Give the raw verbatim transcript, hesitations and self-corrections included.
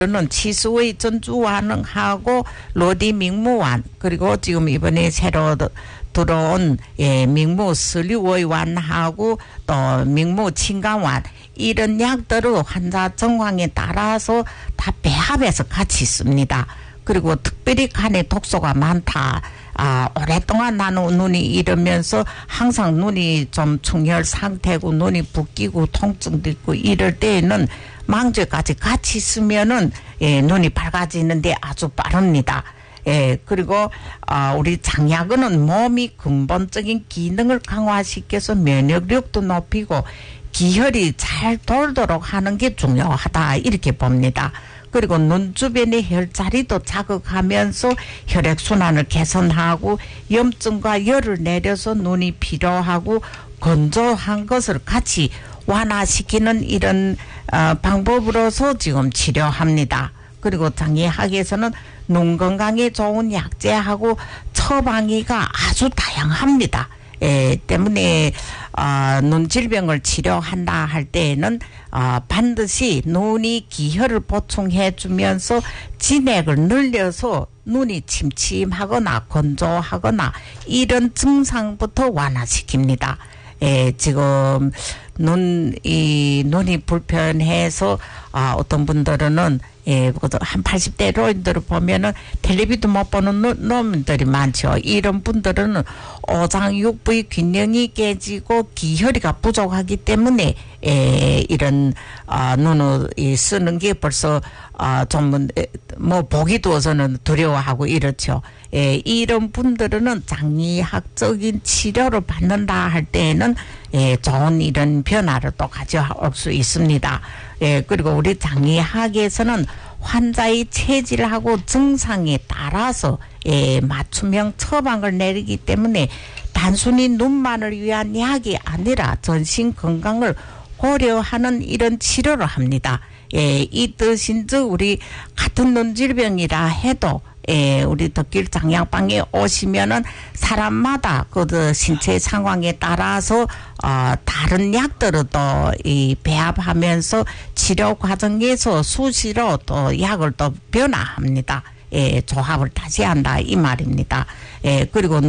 는 치수의 전주완하고 로디 민무완 그리고 지금 이번에 새로 들어온 예, 민무 서류의완하고 또 민무 친강완 이런 약들을 환자 정황에 따라서 다 배합해서 같이 씁니다. 그리고 특별히 간에 독소가 많다. 아, 오랫동안 나는 눈이 이러면서 항상 눈이 좀 충혈 상태고 눈이 붓기고 통증도 있고 이럴 때에는 망주까지 같이 쓰면은 예, 눈이 밝아지는데 아주 빠릅니다. 예, 그리고 아, 우리 장약은 몸이 근본적인 기능을 강화시켜서 면역력도 높이고 기혈이 잘 돌도록 하는 게 중요하다 이렇게 봅니다. 그리고 눈 주변의 혈자리도 자극하면서 혈액순환을 개선하고 염증과 열을 내려서 눈이 피로하고 건조한 것을 같이 완화시키는 이런 어, 방법으로서 지금 치료합니다. 그리고 장의학에서는 눈 건강에 좋은 약재하고 처방이가 아주 다양합니다. 에, 때문에 어, 눈 질병을 치료한다 할 때에는 어, 반드시 눈이 기혈을 보충해 주면서 진액을 늘려서 눈이 침침하거나 건조하거나 이런 증상부터 완화시킵니다. 에, 지금 눈, 이, 눈이 불편해서, 아, 어떤 분들은, 예, 한 팔십 대 노인들을 보면은 텔레비도 못 보는 놈들이 많죠. 이런 분들은 오장육부의 균형이 깨지고 기혈이가 부족하기 때문에, 예, 이런, 아, 눈을 쓰는 게 벌써, 아, 좀, 뭐, 보기 두어서는 두려워하고 이렇죠. 예, 이런 분들은 장의학적인 치료를 받는다 할 때에는 예, 좋은 이런 변화를 또 가져올 수 있습니다. 예, 그리고 우리 장의학에서는 환자의 체질하고 증상에 따라서 예, 맞춤형 처방을 내리기 때문에 단순히 눈만을 위한 약이 아니라 전신 건강을 고려하는 이런 치료를 합니다. 예, 이 뜻인즉 우리 같은 눈 질병이라 해도 예, 우리 덕길 장약방에 오시면은 사람마다 그 신체 상황에 따라서 어, 다른 약들을 또 이 배합하면서 치료 과정에서 수시로 또 약을 또 변화합니다. 예, 조합을 다시 한다 이 말입니다. 예, 그리고